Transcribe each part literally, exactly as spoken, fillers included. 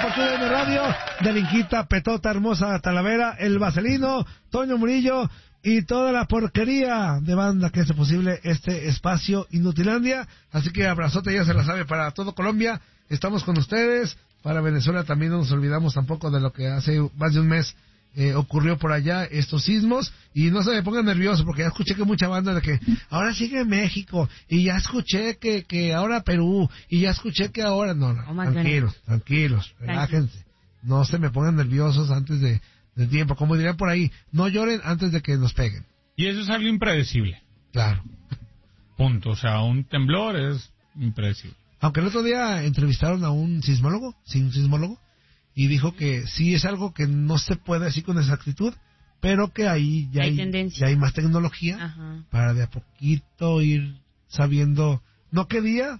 por tu D N Radio, Delinquita, Petota, Hermosa, Talavera, El Vaselino, Toño Murillo y toda la porquería de banda que hace posible este espacio Inutilandia. Así que abrazote, ya se la sabe, para todo Colombia. Estamos con ustedes. Para Venezuela también no nos olvidamos tampoco de lo que hace más de un mes eh, ocurrió por allá, estos sismos. Y no se me pongan nerviosos, porque ya escuché que mucha banda de que ahora sigue México, y ya escuché que que ahora Perú, y ya escuché que ahora... No, no, oh, tranquilos, tranquilos, relájense. No se me pongan nerviosos antes de, de tiempo. Como dirían por ahí, no lloren antes de que nos peguen. Y eso es algo impredecible. Claro. Punto. O sea, un temblor es impredecible. Aunque el otro día entrevistaron a un sismólogo, sí, un sismólogo, y dijo que sí es algo que no se puede decir con exactitud, pero que ahí ya hay, hay, ya hay más tecnología. Ajá. Para de a poquito ir sabiendo, no qué día,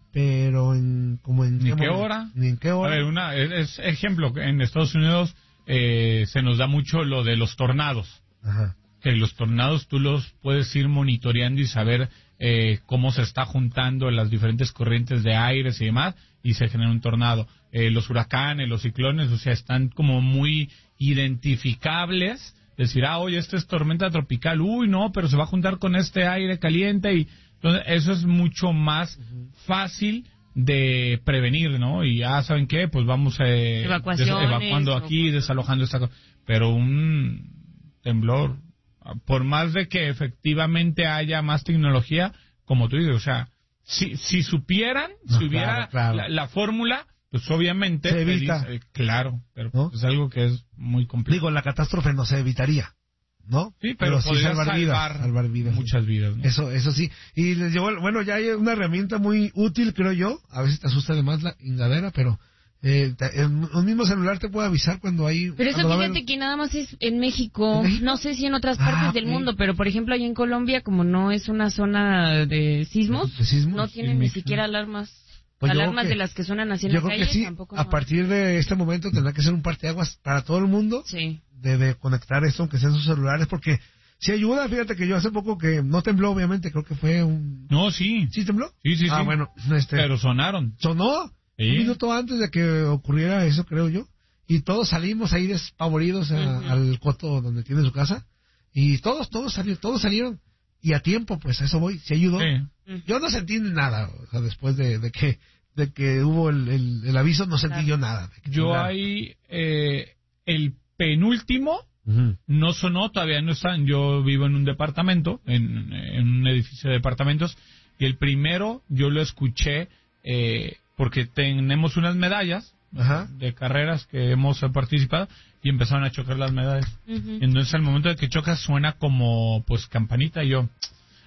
pero en como en ni qué, qué hora. Ni en qué hora. A ver, una, es, es ejemplo, en Estados Unidos eh, se nos da mucho lo de los tornados. Ajá. Que los tornados tú los puedes ir monitoreando y saber eh, cómo se está juntando las diferentes corrientes de aires y demás, y se genera un tornado. Eh, los huracanes, los ciclones, o sea, están como muy identificables. Decir, ah, oye, esta es tormenta tropical, uy, no, pero se va a juntar con este aire caliente, y entonces eso es mucho más uh-huh. fácil de prevenir, ¿no? Y ya, ah, ¿saben qué? Pues vamos eh, des- evacuando aquí, desalojando esta cosa. Pero un temblor, por más de que efectivamente haya más tecnología, como tú dices, o sea, si si supieran, no, si hubiera claro, claro. la, la fórmula, pues obviamente se evita. Dice, eh, claro, pero ¿no? es algo que es muy complicado. Digo, la catástrofe no se evitaría, ¿no? Sí, pero, pero sí salvar, salvar vidas, salvar vidas, muchas vidas, ¿no? Eso, eso sí. Y les llevó, bueno, ya hay una herramienta muy útil, creo yo. A veces te asusta además la ingadera, pero eh, te, un mismo celular te puede avisar cuando hay... Pero eso fíjate haber... que nada más es en México. ¿En México? No sé si en otras partes ah, del okay. mundo, pero por ejemplo allá en Colombia, como no es una zona de sismos, ¿De sismos? no tienen sí, ni México. siquiera alarmas. Pues alarmas que, de las que suenan así en la calle. Yo creo que sí, tampoco a no. partir de este momento tendrá que ser un parteaguas para todo el mundo. Sí. De, de conectar esto, aunque sean sus celulares, porque si ayuda. Fíjate que yo hace poco que no tembló, obviamente, creo que fue un... No, sí. ¿Sí tembló? Sí, sí, ah, sí. bueno, este... Pero sonaron. ¿Sonó? ¿Sí? Un minuto antes de que ocurriera eso, creo yo. Y todos salimos ahí despavoridos a, uh-huh. al coto donde tiene su casa. Y todos, todos salieron, todos salieron. Y a tiempo, pues a eso voy, se ayudó. Sí. Yo no sentí nada, o sea, después de, de que de que hubo el, el, el aviso, no sentí claro. yo nada. Yo ahí, eh, el penúltimo, uh-huh. no sonó, todavía no están. Yo vivo en un departamento, en, en un edificio de departamentos, y el primero yo lo escuché, eh, porque tenemos unas medallas Ajá. de carreras que hemos participado, y empezaron a chocar las medallas. Uh-huh. Entonces al momento de que chocas suena como pues campanita, y yo...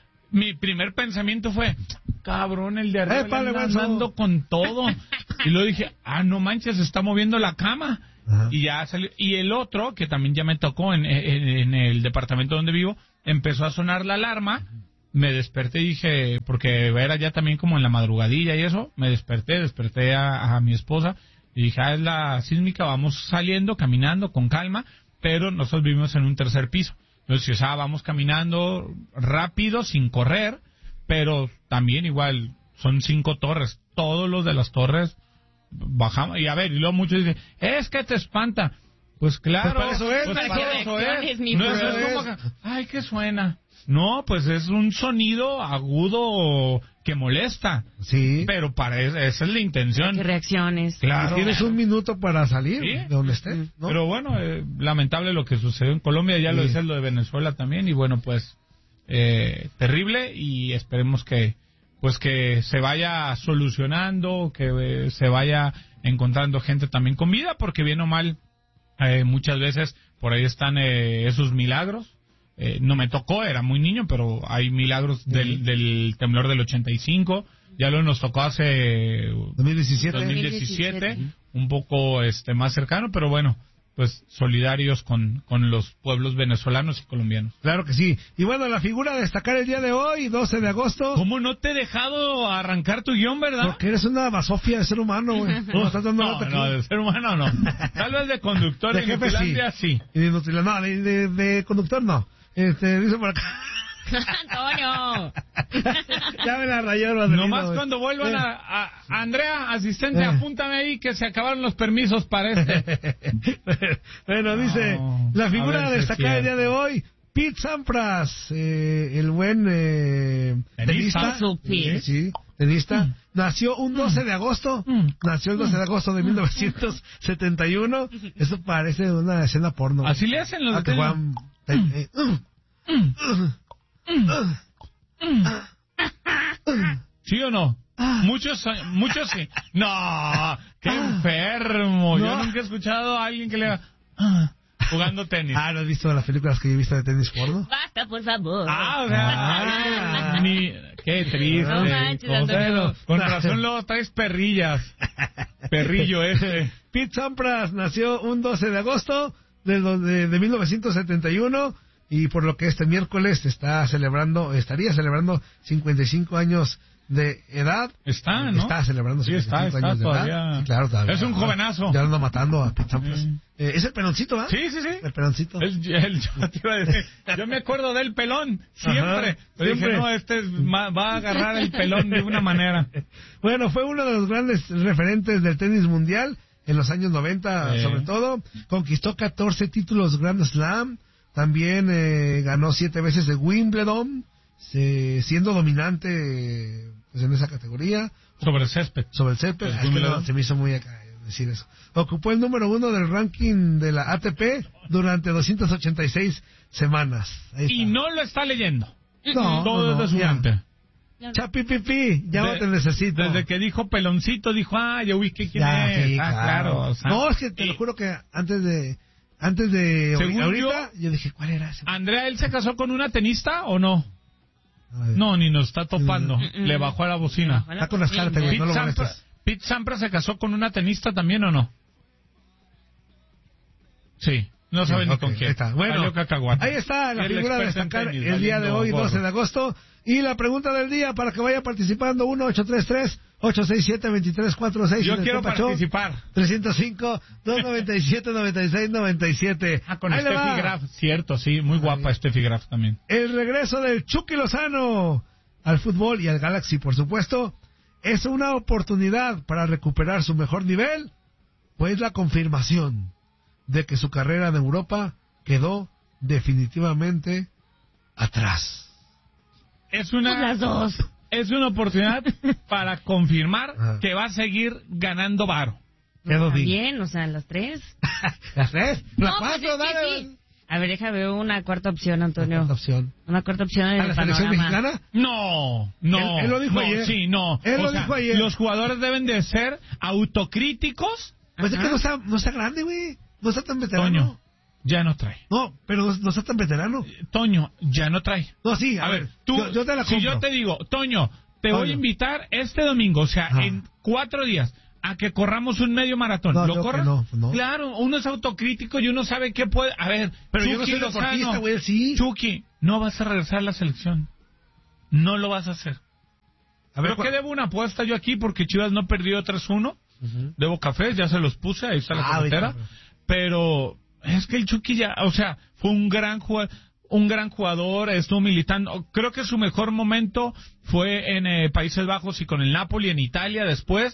Mi primer pensamiento fue, cabrón, el de arriba eh, le anda andando con todo. Y luego dije, ah, no manches, se está moviendo la cama. Ajá. Y ya salió. Y el otro, que también ya me tocó en, en, en el departamento donde vivo, empezó a sonar la alarma. Me desperté y dije, porque era ya también como en la madrugadilla y eso, me desperté, desperté a, a mi esposa y dije, ah, es la sísmica, vamos saliendo, caminando con calma, pero nosotros vivimos en un tercer piso. Entonces, ah, vamos caminando rápido, sin correr, pero también igual, son cinco torres. Todos los de las torres bajamos. Y a ver, y luego muchos dicen, es que te espanta. Pues claro, pues para eso es, pues para para eso es. es mi no es, es como que, ay, ¿qué suena? No, pues es un sonido agudo que molesta. Sí. Pero para eso, esa es la intención. ¿Qué reacciones? Claro. Tienes un minuto para salir ¿Sí? de donde estés, ¿no? Pero bueno, eh, lamentable lo que sucedió en Colombia, ya sí. lo decía lo de Venezuela también, y bueno, pues eh, terrible, y esperemos que pues que se vaya solucionando, que eh, se vaya encontrando gente también con vida, porque bien o mal, eh, muchas veces por ahí están eh, esos milagros. Eh, no me tocó, era muy niño, pero hay milagros del, sí. del temblor del ochenta y cinco, ya lo nos tocó hace dos mil diecisiete, dos mil diecisiete, un poco este más cercano, pero bueno, pues solidarios con, con los pueblos venezolanos y colombianos. Claro que sí. Y bueno, la figura a destacar el día de hoy, doce de agosto. ¿Cómo no te he dejado arrancar tu guión, verdad? Porque eres una basofia de ser humano, güey. No, estás dando no, no, de ser humano no. Tal vez de conductor de en jefe Inutilandia, sí. sí. Y de, no, de, de, de conductor no. Este, dice por acá. Antonio. Ya me la rayó el Vaselino. Nomás güey. cuando vuelvan Eh. a, a- Andrea, asistente, Eh. apúntame ahí que se acabaron los permisos para este. Bueno, dice, No, la a figura ver si es destacada el día cierto. de hoy, Pete Sampras, eh, el buen eh, Tenista. tenista, Pete. sí, tenista, nació un doce de agosto, nació el doce de agosto de mil novecientos setenta y uno, eso parece una escena porno. Así le hacen los Ah, que de juegan, eh, uh, ¿Sí o no? Muchos, muchos sí. No, qué enfermo. Yo No. nunca he escuchado a alguien que le haga ah, jugando tenis. Ah, ¿no has visto las películas que yo he visto de tenis porno? Basta, por favor. Ah, o sea, Ah. ni, qué triste. No manches, Con- Antonio. con razón luego traes perrillas. Perrillo ese. Pete Sampras nació un doce de agosto de, de, de mil novecientos setenta y uno y por lo que este miércoles está celebrando, estaría celebrando cincuenta y cinco años de edad. Está, ¿no? Está celebrando Sí, cincuenta y cinco está, años está de todavía. edad. Sí, claro, todavía. Es un jovenazo. Ya anda matando a Pete Sampras. Sí. Eh, es el peloncito, ¿ah? Sí, sí, sí. El peloncito. Es- el- yo, te iba a decir, yo me acuerdo del pelón, siempre. Ajá, Pero siempre. dije, no, este es- ma- va a agarrar el pelón de una manera. Bueno, fue uno de los grandes referentes del tenis mundial en los años noventa, Sí. sobre todo. Conquistó catorce títulos Grand Slam. También eh, ganó siete veces de Wimbledon, se- siendo dominante eh, pues, en esa categoría. Sobre el césped. Sobre el césped, El ah, es que Wimbledon. no, se me hizo muy acá decir eso. Ocupó el número uno del ranking de la A T P durante doscientas ochenta y seis semanas. Ahí Y está. no lo está leyendo. No, Todo no, es de su ya. mente. Chapi pipi, ya no De- te necesito. Desde que dijo peloncito, dijo, ah, ya ubiqué quién Ya, es. sí, Ah, claro. o sea, no, es que te y lo juro que antes de antes de Según ahorita yo, dije, ¿cuál era ese? Andrea, ¿él se casó con una tenista o no? A ver. No, ni nos está topando. Mm. Le bajó a la bocina. Está con las cartas, güey, Pete no lo Sampras, molestes. Pete Sampras se casó con una tenista también o no? Sí, no sabe ni Ok, con quién. ahí está. Bueno, Valió cacahuate. ahí está la El figura de experto en destacar tenis, el día de valiendo hoy, gorro. doce de agosto. Y la pregunta del día para que vaya participando, uno ocho tres tres, ocho seis siete, dos tres cuatro seis. Yo quiero participar. trescientos cinco, doscientos noventa y siete, noventa y seis, noventa y siete. Ah, con Ahí le Steffi va. Graf, cierto, sí, muy guapa Steffi Graf también. El regreso del Chucky Lozano al fútbol y al Galaxy, por supuesto, es una oportunidad para recuperar su mejor nivel, pues la confirmación de que su carrera en Europa quedó definitivamente atrás. Es una, Pues las dos. es una oportunidad para confirmar Ajá. que va a seguir ganando varo. Quedó bien. Bien, o sea, las tres. ¿Las tres? ¿Las No, pues cuatro? es que Dale. sí. A ver, déjame ver una cuarta opción, La Antonio. cuarta opción. Una cuarta opción en ¿A el la selección panorama. mexicana? No, no. Él- él lo dijo no, ayer. Sí, no. Él O lo sea, dijo ayer. Los jugadores deben de ser autocríticos. Pues es que Ajá. no está, no está grande, güey. No está tan veterano. Toño, ya no trae. No, pero no, no está tan veterano. Toño, ya no trae. No, sí, a, A ver, tú, yo, yo te la si compro. yo te digo, Toño, te Toño. voy a invitar este domingo, o sea, Ajá. en cuatro días, a que corramos un medio maratón. No, ¿Lo yo que corres? no, no. Claro, uno es autocrítico y uno sabe qué puede... A ver, Pero yo no Chucky soy deportista, Lozano, güey, sí. Chucky, no vas a regresar a la selección. No lo vas a hacer. A ver, Creo que ¿cuál- debo una apuesta yo aquí porque Chivas no perdió tres uno. Ujú. Debo cafés, ya se los puse, ahí está la Ah, cartera. ahorita. Pero es que el Chucky ya, o sea, fue un gran jugador, un gran jugador, estuvo militando. Creo que su mejor momento fue en eh, Países Bajos y con el Napoli en Italia después.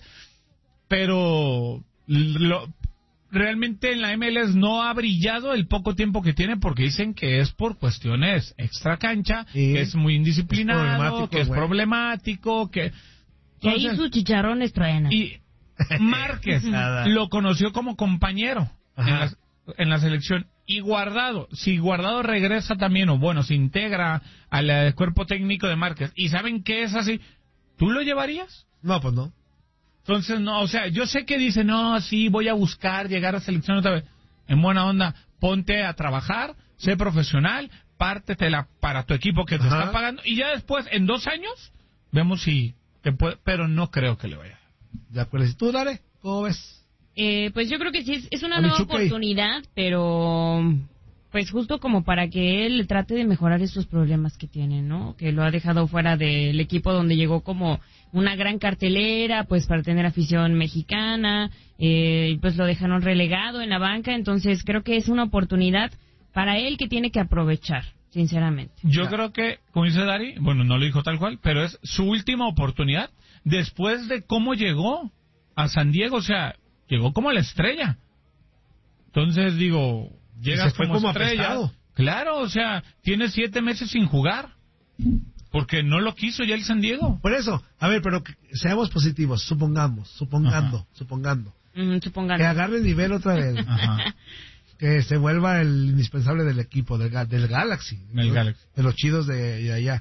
Pero lo- realmente en la M L S no ha brillado el poco tiempo que tiene porque dicen que es por cuestiones extra cancha, Sí. que es muy Es indisciplinado, problemático, que es güey. problemático, que... Que ahí Entonces- sus chicharrones truenan. y Márquez Nada. lo conoció como compañero en Ajá. la, en la selección. Y Guardado, si Guardado regresa también, o bueno, se integra al eh, cuerpo técnico de Márquez, y saben que es así, ¿tú lo llevarías? No, pues no. Entonces, no, o sea, yo sé que dice, no, sí, voy a buscar llegar a selección otra vez. En buena onda, ponte a trabajar, sé profesional, pártetela para tu equipo que te Ajá. está pagando, y ya después, en dos años, vemos si te puede, pero no creo que le vaya. De acuerdo. ¿Tú, Dare? ¿Cómo ves? Eh, pues yo creo que sí, es, es una A mi nueva Chucky. oportunidad, pero pues justo como para que él trate de mejorar estos problemas que tiene, ¿no? Que lo ha dejado fuera del equipo donde llegó como una gran cartelera, pues para tener afición mexicana, eh, y pues lo dejaron relegado en la banca, entonces creo que es una oportunidad para él que tiene que aprovechar. sinceramente. Yo ya. creo que, como dice Dari, bueno, no lo dijo tal cual, pero es su última oportunidad después de cómo llegó a San Diego, o sea, llegó como la estrella. Entonces, digo, llegas como, como estrella. Apestado. Claro, o sea, tiene siete meses sin jugar. Porque no lo quiso ya el San Diego. Por eso, a ver, pero que seamos positivos, supongamos, supongando, Ajá. supongando. Mm, supongando. Que agarre nivel otra vez. Ajá. Que se vuelva el indispensable del equipo, del, del Galaxy. Del Galaxy. De los chidos de, de allá.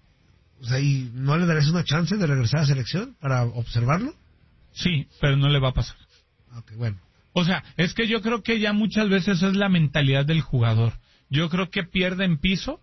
O sea, ¿y no le darías una chance de regresar a selección para observarlo? Sí, pero no le va a pasar. Ok, bueno. O sea, es que yo creo que ya muchas veces es la mentalidad del jugador. Yo creo que pierden piso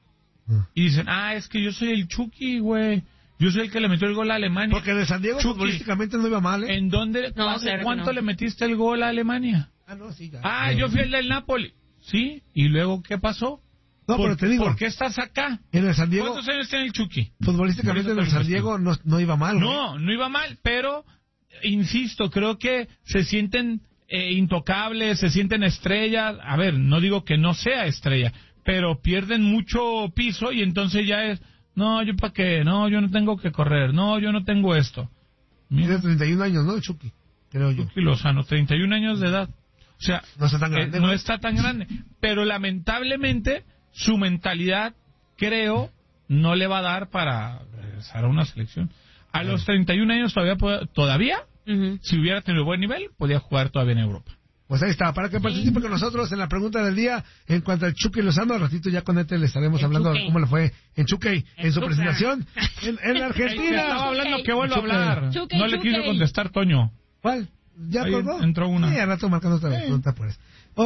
y dicen, ah, es que yo soy el Chucky, güey. Yo soy el que le metió el gol a Alemania. Porque de San Diego futbolísticamente no iba mal, ¿eh? ¿En dónde? No, ¿Hace claro cuánto no. le metiste el gol a Alemania? Ah, no, sí, ya. Ah, yo fui el del Napoli. Sí, ¿y luego qué pasó? No, ¿Por, pero te digo. ¿Por qué estás acá? En el San Diego. ¿Cuántos años tiene el Chucky? Futbolísticamente en el San Diego no, no iba mal, güey. No, no iba mal, pero, insisto, creo que se sienten eh, intocables, se sienten estrellas. A ver, no digo que no sea estrella, pero pierden mucho piso y entonces ya es, no, yo para qué, no, yo no tengo que correr, no, yo no tengo esto. Mira. Tiene treinta y un años, ¿no, Chucky? Creo yo. Chucky Lozano, treinta y un años de edad. O sea, no está tan grande. Eh, no está tan grande, pero lamentablemente su mentalidad, creo, no le va a dar para regresar a una selección. A los treinta y un años todavía, todavía uh-huh. si hubiera tenido buen nivel, podía jugar todavía en Europa. Pues ahí está, para que participe sí. con nosotros en la pregunta del día en cuanto al Chucky Lozano. Al ratito ya con este le estaremos el hablando Chuque. de cómo le fue en Chucky, en, en su presentación en, en Argentina. Estaba hablando que vuelva a hablar. Chuque, no le Chuque. quiso contestar Toño. ¿Cuál? ¿Ya Ahí colgó? Entró una. Sí, al rato marcando otra vez. Sí. Pues.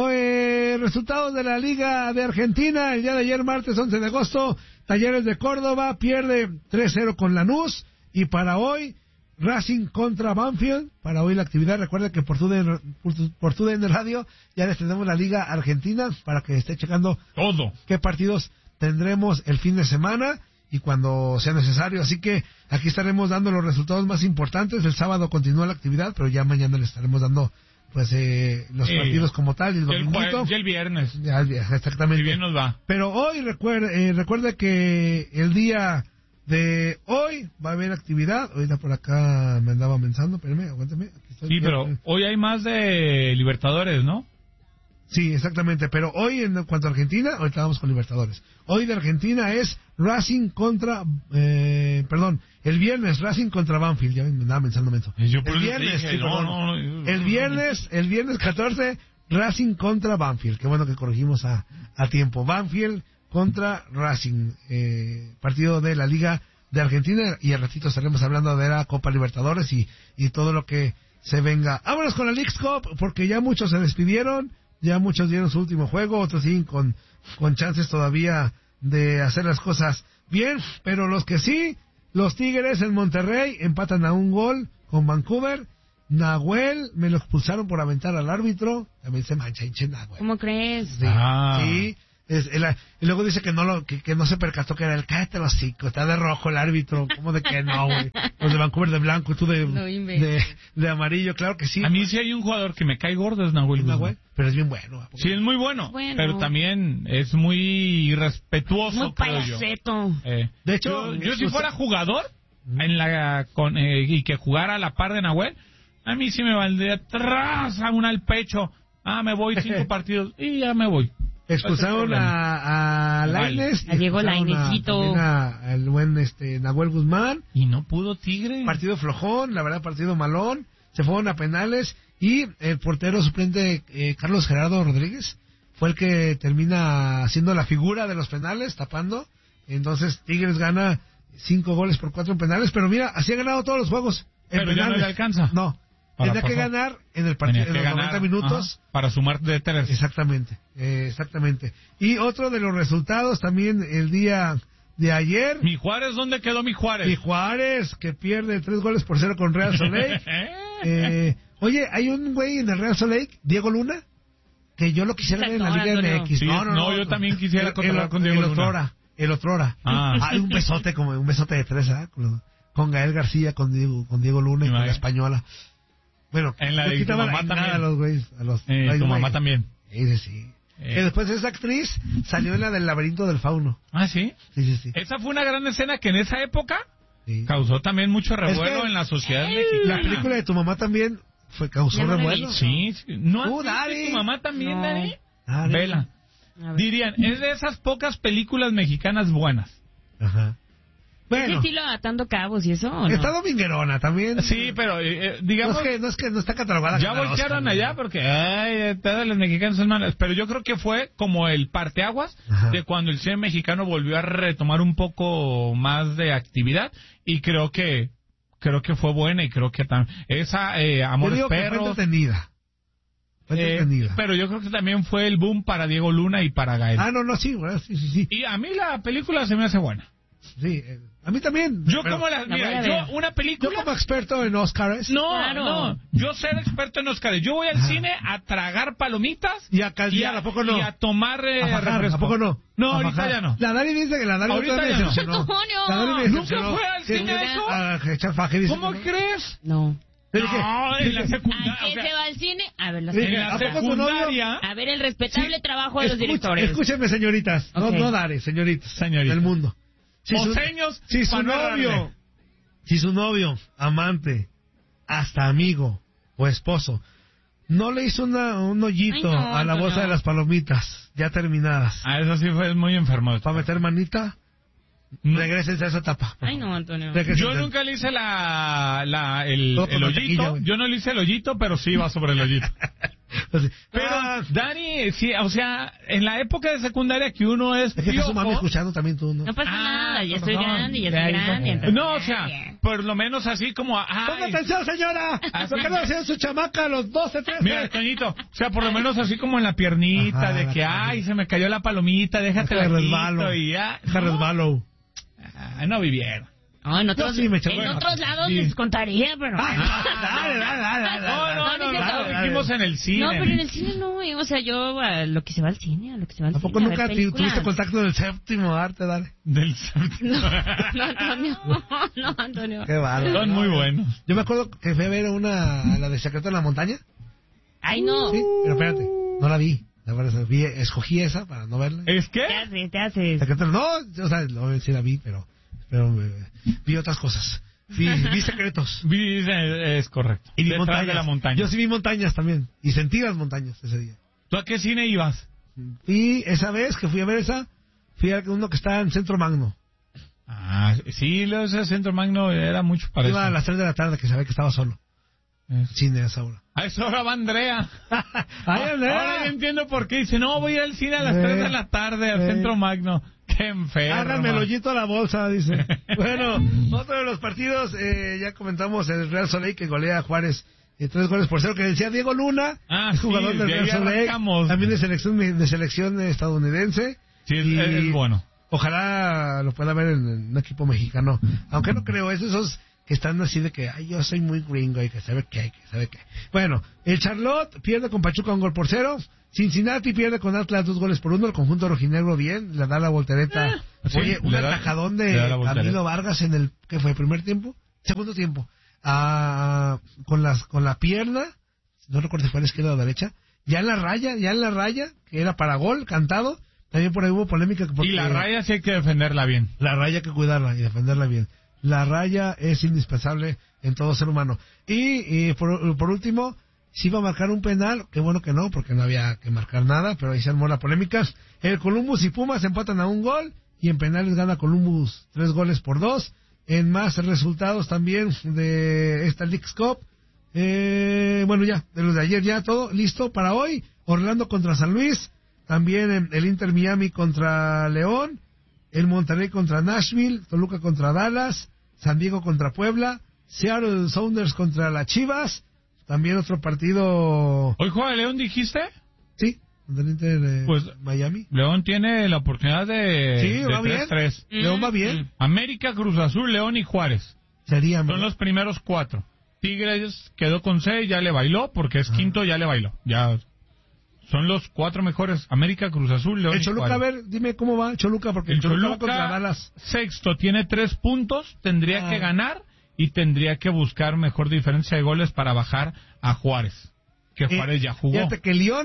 Hoy, resultados de la Liga de Argentina. El día de ayer, martes once de agosto, Talleres de Córdoba pierde tres cero con Lanús. Y para hoy, Racing contra Banfield. Para hoy la actividad, recuerda que por TUDN, por TUDN Radio ya les tenemos la Liga Argentina para que esté checando todo qué partidos tendremos el fin de semana y cuando sea necesario. Así que aquí estaremos dando los resultados más importantes. El sábado continúa la actividad, pero ya mañana le estaremos dando pues eh, los eh, partidos como tal y el dominguito. Y el viernes. Ya, exactamente. Y bien nos va. Pero hoy recuerde, eh, recuerde que el día de hoy va a haber actividad. Ahorita por acá me andaba pensando, espérame, aguántame. Aquí estoy. Sí, pero eh, hoy hay más de Libertadores, ¿no? Sí, exactamente, pero hoy en cuanto a Argentina, ahorita vamos con Libertadores. Hoy de Argentina es Racing contra, eh, perdón, el viernes Racing contra Banfield, ya me andaba pensando menso. El viernes, dije, sí, no, no, no, el viernes, el viernes catorce, Racing contra Banfield, qué bueno que corregimos a, a tiempo. Banfield contra Racing, eh, partido de la Liga de Argentina, y al ratito estaremos hablando de la Copa Libertadores y, y todo lo que se venga. Vámonos con la Leagues Cup, porque ya muchos se despidieron. Ya muchos dieron su último juego, otros siguen con, con chances todavía de hacer las cosas bien, pero los que sí, los Tigres en Monterrey empatan a un gol con Vancouver. Nahuel, me lo expulsaron por aventar al árbitro, también se mancha hinche Nahuel. ¿Cómo crees? Sí, ah. sí. Es, el, y luego dice que no lo que, que no se percató que era el cállate los hocico, está de rojo el árbitro, ¿cómo de que no, güey? Los de Vancouver de blanco y tú de, no de, de amarillo, claro que sí. A mí sí hay un jugador que me cae gordo, es Nahuel. Nahuel, pero es bien bueno. Sí, es muy bueno, bueno, pero también es muy irrespetuoso, muy payaseto. Eh, de hecho, yo, yo si fuera jugador en la con, eh, y que jugara a la par de Nahuel, a mí sí me valdría atrás a una al pecho. Ah, me voy cinco partidos y ya me voy. Expulsaron a, a Lainez, a Diego Lainezito, al buen este Nahuel Guzmán, y no pudo Tigre. Partido flojón, la verdad, partido malón. Se fueron a penales y el portero suplente eh, Carlos Gerardo Rodríguez fue el que termina siendo la figura de los penales, tapando. Entonces Tigres gana cinco goles por cuatro en penales, pero mira, así ha ganado todos los juegos. En pero penales. Ya no le alcanza. No. Tenía que ganar en el partido en los ganar, noventa minutos. Ajá, para sumar de tres. Exactamente, eh, exactamente. Y otro de los resultados también el día de ayer. ¿Mi Juárez? ¿Dónde quedó mi Juárez? Mi Juárez, que pierde tres goles por cero con Real Salt Lake. eh, oye, hay un güey en el Real Salt Lake, Diego Luna, que yo lo quisiera ver en la Liga M X. Sí, no, no, no, no, yo también quisiera el, controlar el, con Diego el Luna. Otrora, el Otrora. Ah. Hay un besote, como un besote de tres, ¿eh? Con, con Gael García, con Diego, con Diego Luna y con la española. Bueno, en la de tu mamá también. A los güeyes, a los, eh, tu mamá también. Sí, sí. Eh. Que después esa actriz salió en la del laberinto del fauno. ¿Ah, sí? Sí, sí, sí. Esa fue una gran escena que en esa época sí. causó también mucho revuelo es que en la sociedad ¡Ey! mexicana. La película de Tu mamá también fue causó no revuelo. Sí, sí. ¿No uh, has Tu mamá también, no. Dani? Dale. Vela. Dirían, es de esas pocas películas mexicanas buenas. Ajá. Bueno, ¿es estilo Atando Cabos y eso o no? Está dominguerona también. Sí, pero eh, digamos... No es, que, no es que no está catalogada. Ya voltearon allá porque, ay, todos los mexicanos son malos. Pero yo creo que fue como el parteaguas Ajá. de cuando el cine mexicano volvió a retomar un poco más de actividad. Y creo que creo que fue buena y creo que también... Esa, eh, Amores Perros... Fue entretenida. Fue eh, entretenida. Pero yo creo que también fue el boom para Diego Luna y para Gael. Ah, no, no, sí, bueno, sí, sí, sí. Y a mí la película se me hace buena. Sí, eh, a mí también. Yo pero, como la, mira, yo una película... Yo como experto en Oscars. No, claro. no, yo ser experto en Oscars. Yo voy al Ajá. cine a tragar palomitas. Y a caldear, ¿a poco no? Y a tomar eh, a bajar, refresco. ¿A poco no? No, a ahorita bajar. ya no. La Dani dice que la Dani ahorita me decepcionó. No, la Dani me decepcionó. ¿Nunca fue al sí, cine eso? A echar faje, dice ¿Cómo que no. crees? No. Pero no, en la secundaria. ¿A qué se va al cine? A ver la En la secundaria. A ver el respetable sí. trabajo de los Escuch, directores. Escúchenme, señoritas. Okay. No, no Dare, señoritas. Señoritas. Del mundo. Si su, seños, si su novio, si su novio, amante, hasta amigo o esposo, no le hizo una, un hoyito Ay, no, a la bolsa no. de las palomitas ya terminadas. Ah, eso sí fue muy enfermo. ¿Para meter manita? No. Regrésense a esa etapa. Ay, no, Antonio. Yo nunca le hice la, la el, el hoyito. Yo no le hice el hoyito, pero sí va sobre el hoyito. Pues sí. Pero, ah, Dani, sí, o sea, en la época de secundaria que uno es. Es que está su mami escuchando también tú, ¿no? No pasa ah, nada, ya estoy grande, ya estoy grande. Entonces, no, o sea, por lo menos así como. ¡Ponga atención, señora! ¿Por qué no hacían su chamaca a los doce, trece? Mira, Toñito, o sea, por lo menos así como en la piernita, Ajá, de que, ay, se me cayó la palomita, déjate la resbalo. Y ya. Deja no. resbalo. Ah, no vivieron. No, en otros, sí, en bueno, otros lados sí. les contaría, pero... Ah, dale, dale, dale, dale, no, no, no, no, no, dijimos en el cine. No, pero en el cine no, o sea, yo a lo que se va al cine, a lo que se va al cine. ¿A poco nunca tuviste contacto del séptimo arte, dale? Del séptimo. No, no, Antonio, no, Antonio. Qué bárbaro. Son muy buenos. Yo me acuerdo que fui a ver una, la de Secreto en la Montaña. Ay, no. Sí, pero espérate, no la vi. La verdad, vi, escogí esa para no verla. ¿Es qué? ¿Qué haces? ¿Qué haces? Secreto, no, o sea, no, sí la vi, pero... Pero eh, vi otras cosas. Vi, vi secretos. Vi, es correcto. Y vi montañas. De la montaña. Yo sí vi montañas también. Y sentí las montañas ese día. ¿Tú a qué cine ibas? Y esa vez que fui a ver esa, fui a uno que está en Centro Magno. Ah, sí, ese Centro Magno era mucho para Iba eso. a las tres de la tarde que sabía que estaba solo. Es. Cine a esa hora. A esa hora va Andrea. Ay, Andrea. Ahora yo entiendo por qué. Dice, no, voy al cine a las eh, tres de la tarde al eh. Centro Magno. Qué enfermo. Háganme el hoyito a la bolsa, dice. Bueno, otro de los partidos, eh, ya comentamos el Real Soleil que golea a Juárez eh, tres goles por cero, que decía Diego Luna, ah, es jugador sí, del de Real Soleil, también de selección, de selección estadounidense. Sí, es, es bueno. Ojalá lo pueda ver en, en un equipo mexicano, aunque no creo, es esos que están así de que, ay, yo soy muy gringo y que sabe qué, que sabe qué. Bueno, el Charlotte pierde con Pachuca un gol por cero. Cincinnati pierde con Atlas dos goles por uno. El conjunto rojinegro bien, le da la voltereta. Eh, Oye, sí, un atajadón de Camilo Vargas en el, ¿qué fue? ¿Primer tiempo? Segundo tiempo. Ah, con las, con la pierna, no recuerdo si fue a la izquierda o a la derecha, ya en la raya, ya en la raya, que era para gol, cantado. También por ahí hubo polémica. Porque, y la raya sí hay que defenderla bien. La raya hay que cuidarla y defenderla bien. La raya es indispensable en todo ser humano. Y, y por, por último, si iba a marcar un penal, qué bueno que no, porque no había que marcar nada, pero ahí se armó la polémica. El Columbus y Pumas empatan a un gol, y en penales gana Columbus tres goles por dos. En más resultados también de esta Leagues Cup, eh, bueno ya, de los de ayer ya todo listo para hoy. Orlando contra San Luis, también el Inter Miami contra León, el Monterrey contra Nashville, Toluca contra Dallas, San Diego contra Puebla, Seattle Sounders contra las Chivas, también otro partido... ¿Hoy juega León, dijiste? Sí, contra el Inter de pues, Miami. León tiene la oportunidad de, sí, de va tres tres. Bien. León va bien. América, Cruz Azul, León y Juárez. Serían, Son los primeros cuatro. Tigres quedó con seis, ya le bailó, porque es ah. quinto, ya le bailó. Ya... Son los cuatro mejores. América, Cruz Azul, León. El Choluca, a ver, dime cómo va Choluca, porque el, el Choluca, Choluca va contra Dallas. Sexto, tiene tres puntos, tendría ah. que ganar y tendría que buscar mejor diferencia de goles para bajar a Juárez, que Juárez eh, ya jugó. Fíjate que León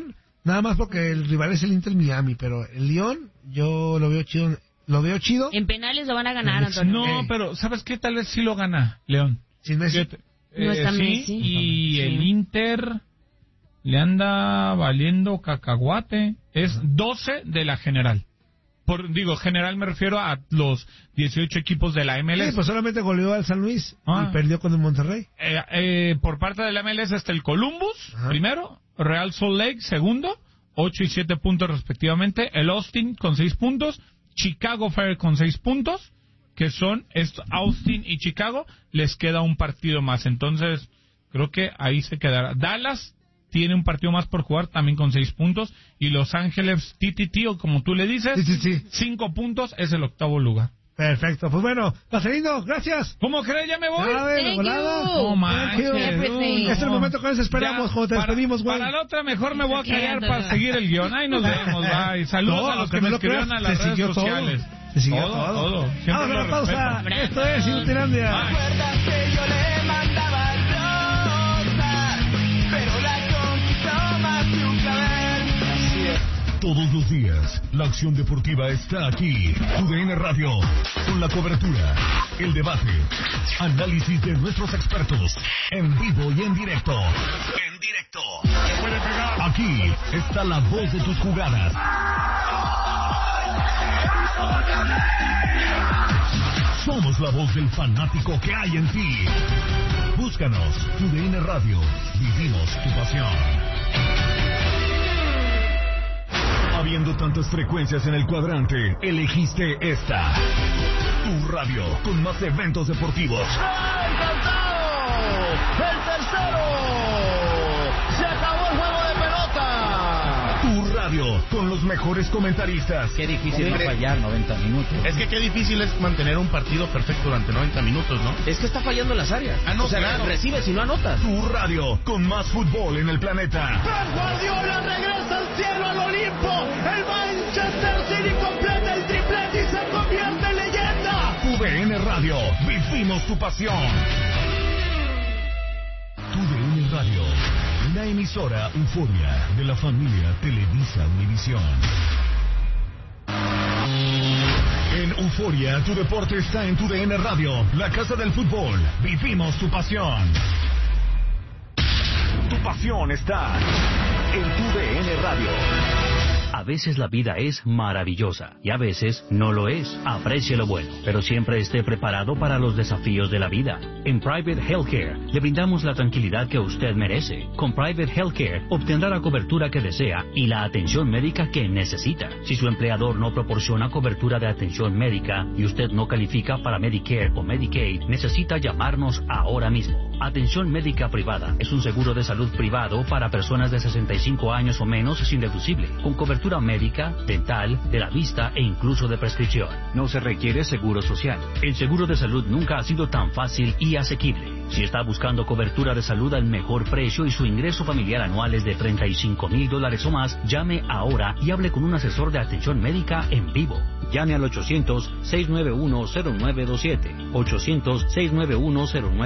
Nada más porque el rival es el Inter Miami, pero el Lyon yo lo veo chido. Lo veo chido. En penales lo van a ganar, Antonio. No, pero ¿sabes qué? Tal vez sí lo gana León. Sin Messi. Fíjate, no está eh, sí, Messi. Y sí. el Inter le anda valiendo cacahuate. Es uh-huh. doce de la general. Por, digo, general me refiero a los dieciocho equipos de la M L S. Sí, pues solamente goleó al San Luis ah. y perdió con el Monterrey. Eh, eh, por parte de la M L S está el Columbus, uh-huh. primero, Real Salt Lake, segundo, ocho y siete puntos respectivamente, el Austin con seis puntos, Chicago Fire con seis puntos, que son esto, Austin y Chicago, les queda un partido más. Entonces, creo que ahí se quedará. Dallas tiene un partido más por jugar, también con seis puntos, y Los Ángeles T T T, o como tú le dices, sí, sí, sí. cinco puntos, es el octavo lugar. Perfecto, pues bueno, Marcelino, gracias. ¿Cómo crees? ¿Ya me voy? A ver, volada. No manches. Este es el momento que nos esperamos Ya, cuando te para, despedimos, güey. Para la otra mejor me voy a callar para seguir el guión. Ahí nos vemos, bye. Saludos no, a los que no me lo escribieron creas, a las se redes sociales. Todo. Se siguió todo. todo. todo. Siempre Vamos a la lo pausa. respeto. Esto es Inutilandia. ¿Recuerdas que yo le mandaba rosas, pero la conquistó más que un clavel? Así es. Todos los días, la acción deportiva está aquí. U D N Radio, con la cobertura, el debate, análisis de nuestros expertos, en vivo y en directo. En directo. Aquí está la voz de tus jugadas. Somos la voz del fanático que hay en ti. Búscanos, U D N Radio, vivimos tu pasión. Habiendo tantas frecuencias en el cuadrante, elegiste esta. Tu radio, con más eventos deportivos. ¡Encantado! ¡El tercero! ¡Se acabó el juego de pelota! Tu radio, con los mejores comentaristas. Qué difícil no fallar noventa minutos. Es que qué difícil es mantener un partido perfecto durante noventa minutos, ¿no? Es que está fallando las áreas. Ah, no, o sea, claro. recibes y no anotas. Tu radio, con más fútbol en el planeta. ¡Pep Guardiola regresa al cielo, al Olimpo! ¡El Manchester City completa el triplete y se convierte en leyenda! U D N Radio, vivimos tu pasión. U D N Radio, una emisora Euforia de la familia Televisa Univisión. En Euforia, tu deporte está en Tu D N Radio, la casa del fútbol. Vivimos tu pasión. Tu pasión está en Tu D N Radio. A veces la vida es maravillosa y a veces no lo es. Aprecie lo bueno, pero siempre esté preparado para los desafíos de la vida. En Private Healthcare le brindamos la tranquilidad que usted merece. Con Private Healthcare obtendrá la cobertura que desea y la atención médica que necesita. Si su empleador no proporciona cobertura de atención médica y usted no califica para Medicare o Medicaid, necesita llamarnos ahora mismo. Atención médica privada es un seguro de salud privado para personas de sesenta y cinco años o menos sin deducible, con cobertura médica, dental, de la vista e incluso de prescripción. No se requiere seguro social. El seguro de salud nunca ha sido tan fácil y asequible. Si está buscando cobertura de salud al mejor precio y su ingreso familiar anual es de treinta y cinco mil dólares o más, llame ahora y hable con un asesor de atención médica en vivo. Llame al ochocientos, seiscientos noventa y uno, cero nueve dos siete. ochocientos, seiscientos noventa y uno, cero nueve dos siete.